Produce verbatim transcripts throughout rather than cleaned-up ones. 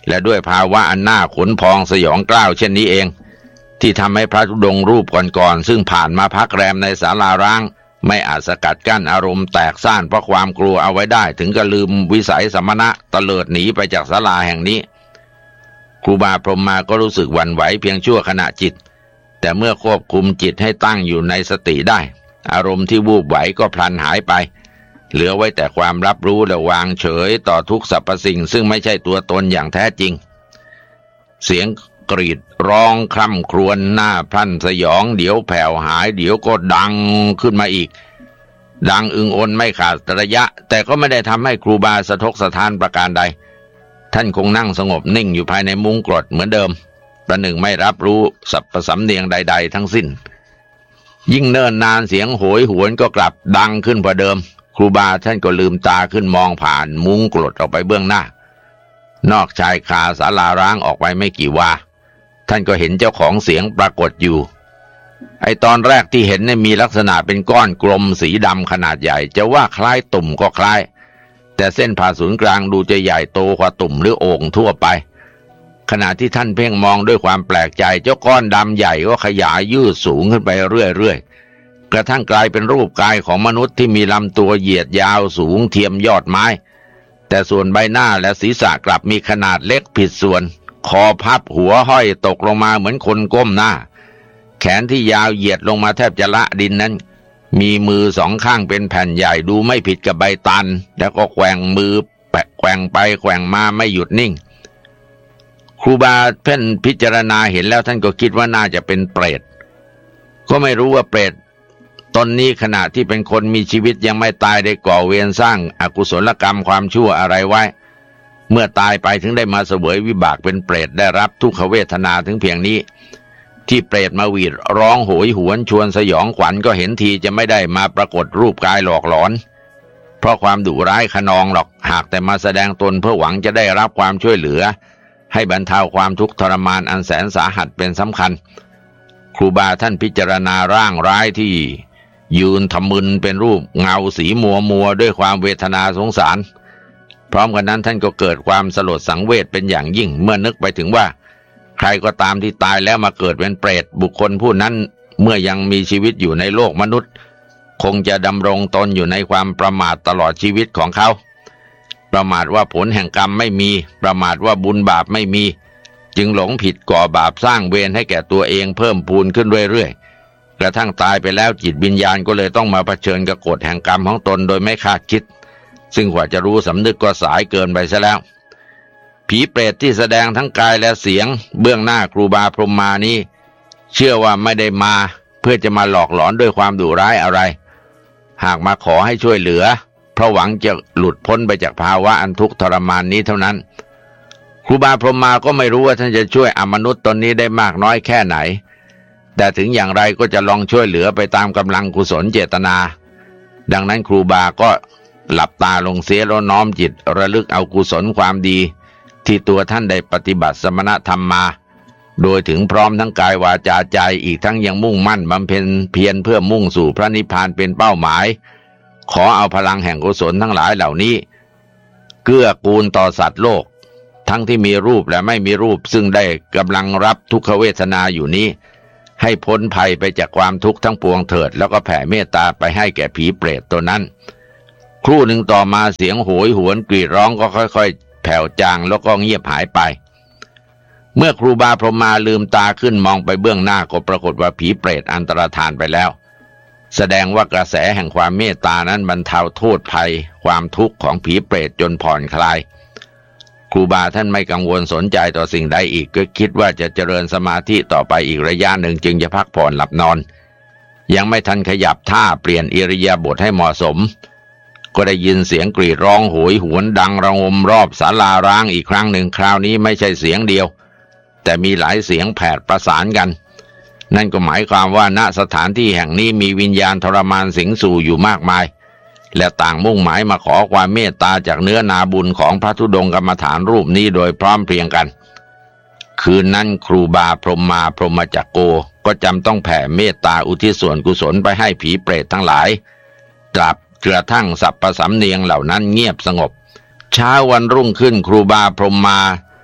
และด้วยภาวะอันน่าขนพองสยองกล้าวเช่นนี้เองที่ทำให้พระธุดงค์รูปก่อนๆซึ่งผ่านมาพักแรมในศาลาร้างไม่อาจสกัดกั้นอารมณ์แตกซ่านเพราะความกลัวเอาไว้ได้ถึงกับลืมวิสัยสมณะเตลิดหนีไปจากศาลาแห่งนี้ครูบาพรหมมาก็รู้สึกหวั่นไหวเพียงชั่วขณะจิตแต่เมื่อควบคุมจิตให้ตั้งอยู่ในสติได้อารมณ์ที่วูบไหวก็พลันหายไปเหลือไว้แต่ความรับรู้และวางเฉยต่อทุกสรรพสิ่งซึ่งไม่ใช่ตัวตนอย่างแท้จริงเสียงกรีดร้องคร่ำครวญหน้าพลั่นสยองเดี๋ยวแผ่วหายเดี๋ยวก็ดังขึ้นมาอีกดังอึงอนไม่ขาดระยะแต่ก็ไม่ได้ทำให้ครูบาสะทกสะท้านประการใดท่านคงนั่งสงบนิ่งอยู่ภายในมุ้งกรดเหมือนเดิมประหนึ่งไม่รับรู้สัพสำเนียงใดๆทั้งสิ้นยิ่งเนิ่นนานเสียงโหยหวนก็กลับดังขึ้นกว่าเดิมครูบาท่านก็ลืมตาขึ้นมองผ่านมุ้งกรดออกไปเบื้องหน้านอกชายคาศาลาร้างออกไปไม่กี่วาท่านก็เห็นเจ้าของเสียงปรากฏอยู่ไอตอนแรกที่เห็นเนี่ยมีลักษณะเป็นก้อนกลมสีดำขนาดใหญ่จะว่าคล้ายตุ่มก็คล้ายแต่เส้นผ่าศูนย์กลางดูจะใหญ่โตกว่าตุ่มหรือโอ่งทั่วไปขณะที่ท่านเพ่งมองด้วยความแปลกใจเจ้าก้อนดำใหญ่ก็ขยายยืดสูงขึ้นไปเรื่อยๆกระทั่งกลายเป็นรูปกายของมนุษย์ที่มีลำตัวเหยียดยาวสูงเทียมยอดไม้แต่ส่วนใบหน้าและศีรษะกลับมีขนาดเล็กผิดส่วนคอพับหัวห้อยตกลงมาเหมือนคนก้มหน้าแขนที่ยาวเหยียดลงมาแทบจะละดินนั้นมีมือสองข้างเป็นแผ่นใหญ่ดูไม่ผิดกับใบตันแล้วก็แกว่งมือแปะแกว่งไปแกว่งมาไม่หยุดนิ่งครูบาเพ่นพิจารณาเห็นแล้วท่านก็คิดว่าน่าจะเป็นเปรตก็ไม่รู้ว่าเปรตตนนี้ขณะที่เป็นคนมีชีวิตยังไม่ตายได้ก่อเวรสร้างอกุศลกรรมความชั่วอะไรไว้เมื่อตายไปถึงได้มาเสวยวิบากเป็นเปรตได้รับทุกขเวทนาถึงเพียงนี้ที่เปรตมาหวีดร้องโหยหวนชวนสยองขวัญก็เห็นทีจะไม่ได้มาปรากฏรูปกายหลอกหลอนเพราะความดุร้ายขนองหรอกหากแต่มาแสดงตนเพื่อหวังจะได้รับความช่วยเหลือให้บรรเทาความทุกข์ทรมานอันแสนสาหัสเป็นสำคัญครูบาท่านพิจารณาร่างร้ายที่ยืนทำมึนเป็นรูปเงาสีมัวมัวด้วยความเวทนาสงสารพร้อมกันนั้นท่านก็เกิดความสลดสังเวชเป็นอย่างยิ่งเมื่อนึกไปถึงว่าใครก็ตามที่ตายแล้วมาเกิดเป็นเปรตบุคคลผู้นั้นเมื่อยังมีชีวิตอยู่ในโลกมนุษย์คงจะดำรงตนอยู่ในความประมาทตลอดชีวิตของเขาประมาทว่าผลแห่งกรรมไม่มีประมาทว่าบุญบาปไม่มีจึงหลงผิดก่อบาปสร้างเวรให้แก่ตัวเองเพิ่มพูนขึ้นเรื่อยๆกระทั่งตายไปแล้วจิตวิญญาณก็เลยต้องมาเผชิญกับกฎแห่งกรรมของตนโดยไม่คาดคิดซึ่งกว่าจะรู้สำนึกก็สายเกินไปซะแล้วผีเปรตที่แสดงทั้งกายและเสียงเบื้องหน้าครูบาพรหมมานี้เชื่อว่าไม่ได้มาเพื่อจะมาหลอกหลอนด้วยความดุร้ายอะไรหากมาขอให้ช่วยเหลือเพราะหวังจะหลุดพ้นไปจากภาวะอันทุกข์ทรมานนี้เท่านั้นครูบาพรหมมาก็ไม่รู้ว่าท่านจะช่วยอมนุษย์ตนนี้ได้มากน้อยแค่ไหนแต่ถึงอย่างไรก็จะลองช่วยเหลือไปตามกำลังกุศลเจตนาดังนั้นครูบาก็หลับตาลงเสียแล้วน้อมจิตระลึกเอากุศลความดีที่ตัวท่านได้ปฏิบัติสมณธรรมมาโดยถึงพร้อมทั้งกายวาจาใจอีกทั้งยังมุ่งมั่นบำเพ็ญเพียรเพื่อมุ่งสู่พระนิพพานเป็นเป้าหมายขอเอาพลังแห่งกุศลทั้งหลายเหล่านี้เกื้อกูลต่อสัตว์โลกทั้งที่มีรูปและไม่มีรูปซึ่งได้กำลังรับทุกขเวทนาอยู่นี้ให้พ้นภัยไปจากความทุกข์ทั้งปวงเถิดแล้วก็แผ่เมตตาไปให้แก่ผีเปรตตัวนั้นครู่หนึ่งต่อมาเสียงโหยหวนกรีดร้องก็ค่อยๆแผ่วจางแล้วก็เงียบหายไปเมื่อครูบาพรหมมาลืมตาขึ้นมองไปเบื้องหน้าก็ปรากฏว่าผีเปรตอันตรธานไปแล้วแสดงว่ากระแสแห่งความเมตตานั้นบรรเทาโทษภัยความทุกข์ของผีเปรตจนผ่อนคลายครูบาท่านไม่กังวลสนใจต่อสิ่งใดอีกก็คิดว่าจะเจริญสมาธิต่อไปอีกระยะหนึ่งจึงจะพักผ่อนหลับนอนยังไม่ทันขยับท่าเปลี่ยนอิริยาบถให้เหมาะสมก็ได้ยินเสียงกรีดร้องโหยหวนดังระงมรอบศาลาร้างอีกครั้งหนึ่งคราวนี้ไม่ใช่เสียงเดียวแต่มีหลายเสียงแผดประสานกันนั่นก็หมายความว่าณสถานที่แห่งนี้มีวิญญาณทรมานสิงสู่อยู่มากมายและต่างมุ่งหมายมาขอความเมตตาจากเนื้อนาบุญของพระธุดงค์กรรมฐานรูปนี้โดยพร้อมเพรียงกันคืนนั้นครูบาพรหมมาพรหมจักโกก็จำต้องแผ่เมตตาอุทิศส่วนกุศลไปให้ผีเปรตทั้งหลายตราบกระทั่งสัพพสำเนียงเหล่านั้นเงียบสงบเช้าวันรุ่งขึ้นครูบาพรหมมา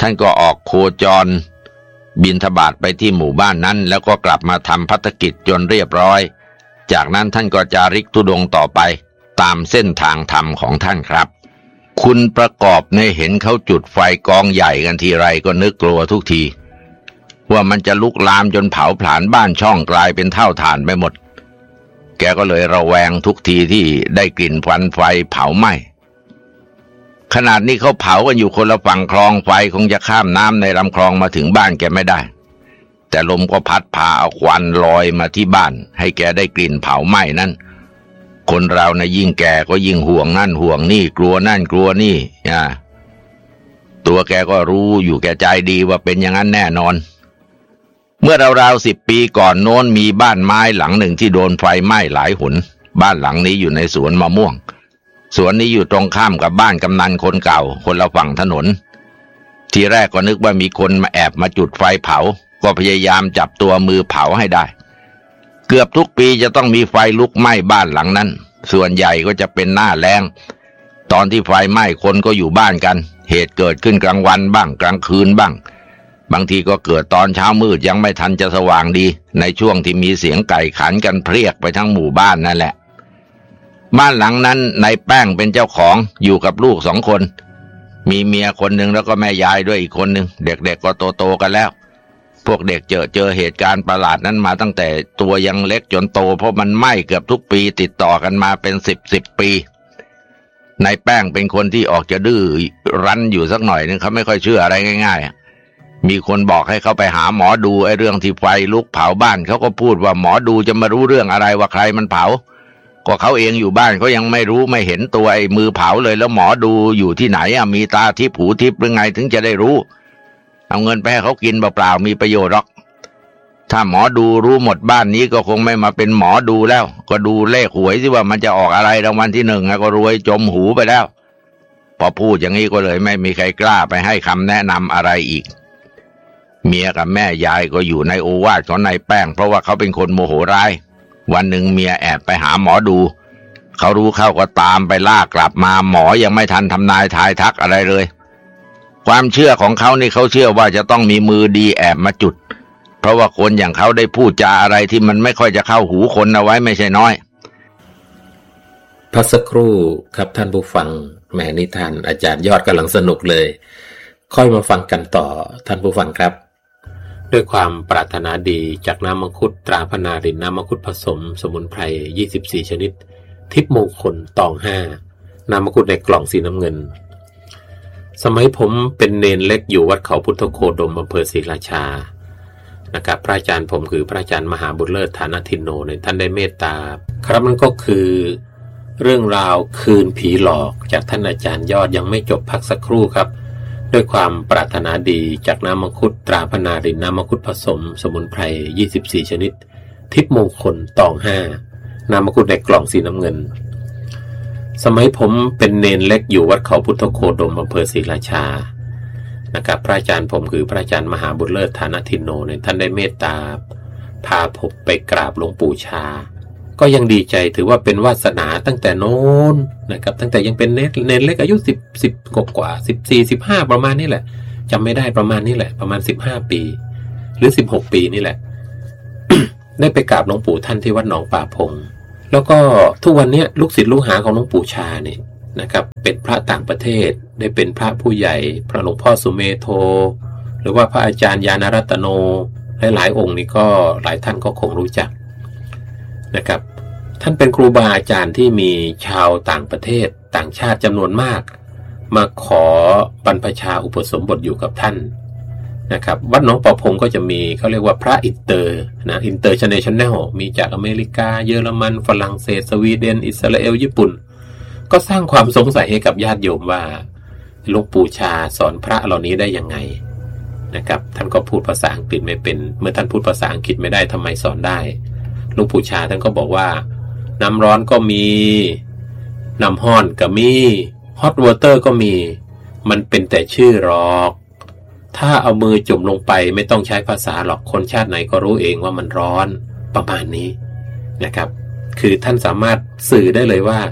ท่านก็ออกโคจรบิณฑบาตไปที่หมู่บ้านนั้นแล้วก็กลับมาทำภัตกิจจนเรียบร้อยจากนั้นท่านก็จาริกธุดงค์ต่อไปตามเส้นทางธรรมของท่านครับคุณประกอบในเห็นเขาจุดไฟกองใหญ่กันทีไรก็นึกกลัวทุกทีว่ามันจะลุกลามจนเผาผลาญบ้านช่องกลายเป็นเท่าฐานไปหมดแกก็เลยระแวงทุกทีที่ได้กลิ่นควันไฟเผาไหม้ขนาดนี้เขาเผากันอยู่คนละฝั่งคลองไฟคงจะข้ามน้ำในลำคลองมาถึงบ้านแกไม่ได้แต่ลมก็พัดพาเอาควันลอยมาที่บ้านให้แกได้กลิ่นเผาไหม้นั้นคนเรานะยิ่งแก่ก็ยิ่งห่วงนั่นห่วงนี่กลัวนั่นกลัวนี่อ่าตัวแกก็รู้อยู่แก่ใจดีว่าเป็นอย่างนั้นแน่นอนเมื่อราวๆสิบปีก่อนโน้นมีบ้านไม้หลังหนึ่งที่โดนไฟไหม้หลายหนบ้านหลังนี้อยู่ในสวนมะม่วงสวนนี้อยู่ตรงข้ามกับบ้านกำนันคนเก่าคนละฝั่งถนนทีแรกก็นึกว่ามีคนมาแอบมาจุดไฟเผาก็พยายามจับตัวมือเผาให้ได้เกือบทุกปีจะต้องมีไฟลุกไหม้บ้านหลังนั้นส่วนใหญ่ก็จะเป็นหน้าแล้งตอนที่ไฟไหม้คนก็อยู่บ้านกันเหตุเกิดขึ้นกลางวันบ้างกลางคืนบ้างบางทีก็เกิดตอนเช้ามืดยังไม่ทันจะสว่างดีในช่วงที่มีเสียงไก่ขันกันเพรียกไปทั้งหมู่บ้านนั่นแหละบ้านหลังนั้นนายแป้งเป็นเจ้าของอยู่กับลูกสองคนมีเมียคนหนึ่งแล้วก็แม่ยายด้วยอีกคนหนึ่งเด็กๆก็โตๆกันแล้วพวกเด็กเจอเจอเหตุการณ์ประหลาดนั้นมาตั้งแต่ตัวยังเล็กจนโตเพราะมันไหม้เกือบทุกปีติดต่อกันมาเป็นสิบสิบปีนายแป้งเป็นคนที่ออกจะดื้อรั้นอยู่สักหน่อยนึงเขาไม่ค่อยเชื่ออะไรง่ายๆมีคนบอกให้เขาไปหาหมอดูไอ้เรื่องที่ไฟลุกเผาบ้านเขาก็พูดว่าหมอดูจะมารู้เรื่องอะไรว่าใครมันเผาก็เขาเองอยู่บ้านเขายังไม่รู้ไม่เห็นตัวไอ้มือเผาเลยแล้วหมอดูอยู่ที่ไหนอ่ะมีตาทิพย์หูทิพย์หรือไงถึงจะได้รู้เอาเงินไปให้เขากินเปล่าๆมีประโยชน์หรอกถ้าหมอดูรู้หมดบ้านนี้ก็คงไม่มาเป็นหมอดูแล้วก็ดูเลขหวยสิว่ามันจะออกอะไรรางวัลที่หนึ่งก็รวยจมหูไปแล้วพอพูดอย่างนี้ก็เลยไม่มีใครกล้าไปให้คำแนะนำอะไรอีกเมียกับแม่ยายก็อยู่ในโอวาทของนายแป้งเพราะว่าเขาเป็นคนโมโหร้ายวันหนึ่งเมียแอบไปหาหมอดูเขารู้เข้าก็ตามไปล่ากลับมาหมอยังไม่ทันทำนายทายทักอะไรเลยความเชื่อของเขานี่เขาเชื่อว่าจะต้องมีมือดีแอบมาจุดเพราะว่าคนอย่างเขาได้พูดจาอะไรที่มันไม่ค่อยจะเข้าหูคนเอาไว้ไม่ใช่น้อยพักสักครู่ครับท่านผู้ฟังแหมนิทานอาจารย์ยอดกำลังสนุกเลยค่อยมาฟังกันต่อท่านผู้ฟังครับด้วยความปรารถนาดีจากน้ำมังคุดตราพนารินน้ำมังคุดผสมสมุนไพรยี่สิบสี่ชนิดทิพย์มงคลตองห้าน้ำมังคุดในกล่องสีน้ำเงินสมัยผมเป็นเนนเล็กอยู่วัดเขาพุทธโคดมอำเภอศรีราชานะครับพระอาจารย์ผมคือพระอาจารย์มหาบุญเลิศฐานทินโนเนี่ยท่านได้เมตตาครับนั่นก็คือเรื่องราวคืนผีหลอกจากท่านอาจารย์ยอดยังไม่จบพักสักครู่ครับด้วยความปรารถนาดีจากน้ำมังคุดตราพนารินน้ำมังคุดผสมสมุนไพรยี่สิบสี่ชนิดทิพย์มงคลตองห้าน้ำมังคุดในกล่องสีน้ำเงินสมัยผมเป็นเนนเล็กอยู่วัดเขาพุทธโคดมอำเภอศรีราชานะครับพระอาจารย์ผมคือพระอาจารย์มหาบุญเลิศฐานทินโนเนี่ยท่านได้เมตตาพาผมไปกราบหลวงปู่ชาก็ยังดีใจถือว่าเป็นวาสนาตั้งแต่โน้นนะครับตั้งแต่ยังเป็นเนนเนนเล็กอายุสิบสิบกว่ากว่าสิบสี่สิบห้าประมาณนี้แหละจำไม่ได้ประมาณนี้แหละประมาณสิบห้าปีหรือสิบหกปีนี่แหละ ได้ไปกราบหลวงปู่ท่านที่วัดหนองป่าพงแล้วก็ทุกวันนี้ลูกศิษย์ลูกหาของหลวงปู่ชาเนี่ยนะครับเป็นพระต่างประเทศได้เป็นพระผู้ใหญ่พระหลวงพ่อสุเมโธหรือว่าพระอาจารย์ญาณรัตโนหลายๆองค์นี่ก็หลายท่านก็คงรู้จักนะครับท่านเป็นครูบาอาจารย์ที่มีชาวต่างประเทศต่างชาติจำนวนมากมาขอบรรพชาอุปสมบทอยู่กับท่านนะครับวัดหนองป่าพงก็จะมีเขาเรียกว่าพระอินเตอร์นะอินเตอร์ชันเนชั่นแนลมีจากอเมริกาเยอรมันฝรั่งเศสสวีเดนอิสราเอลญี่ปุ่นก็สร้างความสงสัยให้กับญาติโยมว่าหลวงปู่ชาสอนพระเหล่านี้ได้ยังไงนะครับท่านก็พูดภาษาอังกฤษไม่เป็นเมื่อท่านพูดภาษาอังกฤษไม่ได้ทำไมสอนได้หลวงปู่ชาท่านก็บอกว่าน้ำร้อนก็มีน้ำห้อนก็มีฮอตวอเตอร์ก็มีมันเป็นแต่ชื่อหรอกถ้าเอามือจุ่มลงไปไม่ต้องใช้ภาษาหรอกคนชาติไหนก็รู้เองว่ามันร้อนประมาณนี้นะครับคือท่านสามารถสื่อได้เลยว่า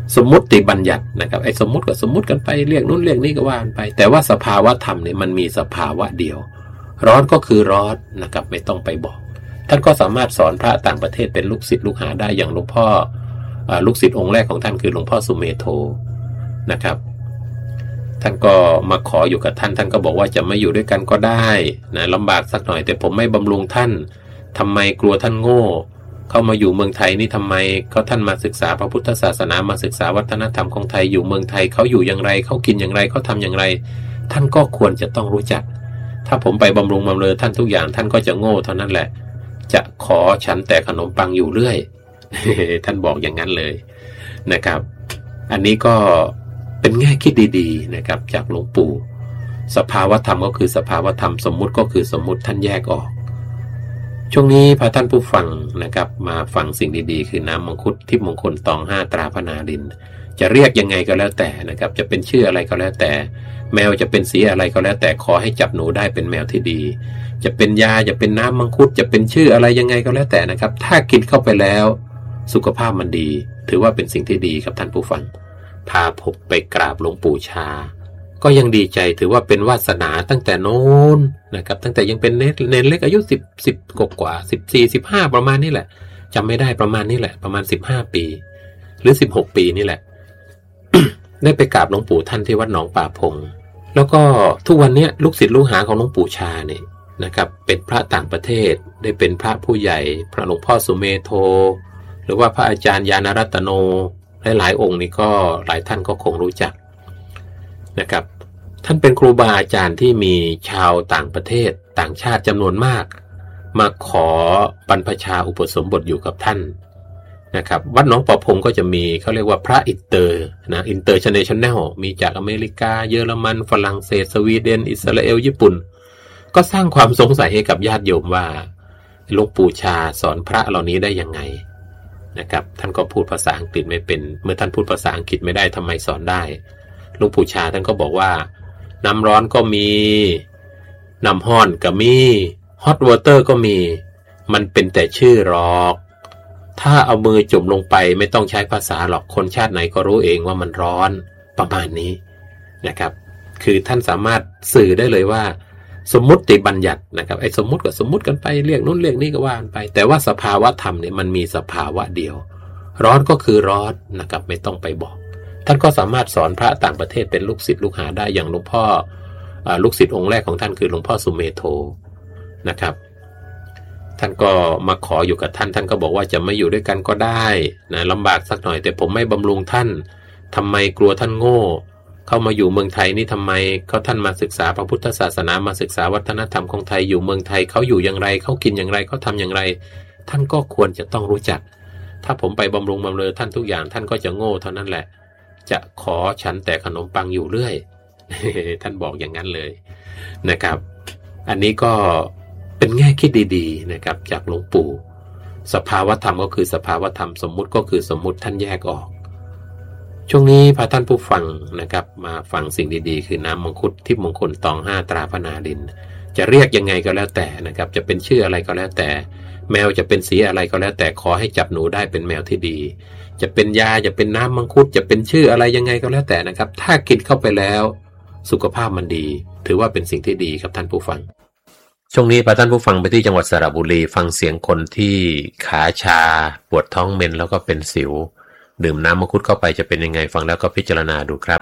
สมมุติบัญญัตินะครับไอ้สมมุติก็สมมุติกันไปเรียกนู้นเรียกนี้ก็ว่ากันไปแต่ว่าสภาวะธรรมเนี่ยมันมีสภาวะเดียวร้อนก็คือร้อนนะครับไม่ต้องไปบอกท่านก็สามารถสอนพระต่างประเทศเป็นลูกศิษย์ลูกหาได้อย่างหลวงพ่อลูกศิษย์องค์แรกของท่านคือหลวงพ่อสุเมโธนะครับท่านก็มาขออยู่กับท่านท่านก็บอกว่าจะไม่อยู่ด้วยกันก็ได้นะลำบากสักหน่อยแต่ผมไม่บำรุงท่านทำไมกลัวท่านโง่เข้ามาอยู่เมืองไทยนี่ทำไมเขาท่านมาศึกษาพระพุทธศาสนามาศึกษาวัฒนธรรมของไทยอยู่เมืองไทยเขาอยู่อย่างไรเขากินอย่างไรเขาทำอย่างไรท่านก็ควรจะต้องรู้จักถ้าผมไปบำรุงบำเรอท่านทุกอย่างท่านก็จะโง่เท่านั้นแหละจะขอฉันแต่ขนมปังอยู่เรื่อย ท่านบอกอย่างนั้นเลยนะครับอันนี้ก็เป็นแง่คิดดีๆนะครับจากหลวงปู่สภาวธรรมก็คือสภาวธรรมสมมุติก็คือสมมุติท่านแยกออกช่วงนี้พาท่านผู้ฟังนะครับมาฟังสิ่งดีๆคือน้ำมังคุดทิพย์มงคลตองห้าตราพนาดินจะเรียกยังไงก็แล้วแต่นะครับจะเป็นชื่ออะไรก็แล้วแต่แมวจะเป็นสีอะไรก็แล้วแต่ขอให้จับหนูได้เป็นแมวที่ดีจะเป็นยาจะเป็นน้ำมังคุดจะเป็นชื่ออะไรยังไงก็แล้วแต่นะครับถ้ากินเข้าไปแล้วสุขภาพมันดีถือว่าเป็นสิ่งที่ดีครับท่านผู้ฟังพาผมไปกราบหลวงปู่ชาก็ยังดีใจถือว่าเป็นวาสนาตั้งแต่โน้นนะครับตั้งแต่ยังเป็นเนเนนเล็กอายุสิบสิบกว่ากว่าสิบสี่สิบห้าประมาณนี้แหละจำไม่ได้ประมาณนี้แหละประมาณสิบห้าปีหรือสิบหกปีนี่แหละ ได้ไปกราบหลวงปู่ท่านที่วัดหนองป่าพงแล้วก็ทุกวันนี้ลูกศิษย์ลูกหาของหลวงปู่ชาเนี่ยนะครับเป็นพระต่างประเทศได้เป็นพระผู้ใหญ่พระหลวงพ่อสุเมโธหรือว่าพระอาจารย์ญาณรัตโนหลายๆองค์นี่ก็หลายท่านก็คงรู้จักนะครับท่านเป็นครูบาอาจารย์ที่มีชาวต่างประเทศต่างชาติจำนวนมากมาขอบรรพชาอุปสมบทอยู่กับท่านนะครับวัดหนองป่าพงก็จะมีเขาเรียกว่าพระอินเตอร์นะอินเตอร์เนชั่นแนลมีจากอเมริกาเยอรมันฝรั่งเศสสวีเดนอิสราเอลญี่ปุ่นก็สร้างความสงสัยให้กับญาติโยมว่าหลวงปู่ชาสอนพระเหล่านี้ได้ยังไงนะครับท่านก็พูดภาษาอังกฤษไม่เป็นเมื่อท่านพูดภาษาอังกฤษไม่ได้ทำไมสอนได้หลวงปู่ชาท่านก็บอกว่าน้ำร้อนก็มีน้ำห้อนก็มีฮอตวอเตอร์ก็มีมันเป็นแต่ชื่อหรอกถ้าเอามือจุ่มลงไปไม่ต้องใช้ภาษาหรอกคนชาติไหนก็รู้เองว่ามันร้อนประมาณนี้นะครับคือท่านสามารถสื่อได้เลยว่าสมมุติบัญญัตินะครับไอ้สมมุติก็สมมุติกันไปเรียกนู้นเรียกนี้ก็ว่ากันไปแต่ว่าสภาวะธรรมเนี่ยมันมีสภาวะเดียวร้อนก็คือร้อนนะครับไม่ต้องไปบอกท่านก็สามารถสอนพระต่างประเทศเป็นลูกศิษย์ลูกหาได้อย่างหลวงพ่อลูกศิษย์องค์แรกของท่านคือหลวงพ่อสุเมโธนะครับท่านก็มาขออยู่กับท่านท่านก็บอกว่าจะไม่อยู่ด้วยกันก็ได้นะลำบากสักหน่อยแต่ผมไม่บำรุงท่านทำไมกลัวท่านโง่เข้ามาอยู่เมืองไทยนี่ทำไมเขาท่านมาศึกษาพระพุทธศาสนามาศึกษาวัฒนธรรมของไทยอยู่เมืองไทยเขาอยู่อย่างไรเขากินอย่างไรเขาทำอย่างไรท่านก็ควรจะต้องรู้จักถ้าผมไปบำรุงบำเรอท่านทุกอย่างท่านก็จะโง่เท่านั้นแหละจะขอฉันแต่ขนมปังอยู่เรื่อย ท่านบอกอย่างนั้นเลยนะครับอันนี้ก็เป็นแง่คิดดีๆนะครับจากหลวงปู่สภาวธรรมก็คือสภาวธรรมสมมุติก็คือสมมุติท่านแยกออกช่วงนี้พาท่านผู้ฟังนะครับมาฟังสิ่งดีๆคือน้ำมังคุดทิพย์มงคลตองห้าตราพนาดินจะเรียกยังไงก็แล้วแต่นะครับจะเป็นชื่ออะไรก็แล้วแต่แมวจะเป็นสีอะไรก็แล้วแต่ขอให้จับหนูได้เป็นแมวที่ดีจะเป็นยาจะเป็นน้ำมังคุดจะเป็นชื่ออะไรยังไงก็แล้วแต่นะครับถ้ากินเข้าไปแล้วสุขภาพมันดีถือว่าเป็นสิ่งที่ดีครับท่านผู้ฟังช่วงนี้พาท่านผู้ฟังไปที่จังหวัดสระบุรีฟังเสียงคนที่ขาชาปวดท้องเมนแล้วก็เป็นสิวดื่มน้ำมังคุดเข้าไปจะเป็นยังไงฟังแล้วก็พิจารณาดูครับ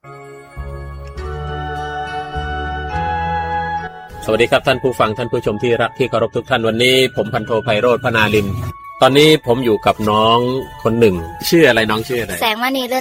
สวัสดีครับท่านผู้ฟังท่านผู้ชมที่รักที่เคารพทุกท่านวันนี้ผมพันโทไพโรจน์พนาลินตอนนี้ผมอยู่กับน้องคนหนึ่งชื่ออะไรน้องชื่ออะไรแสงมณี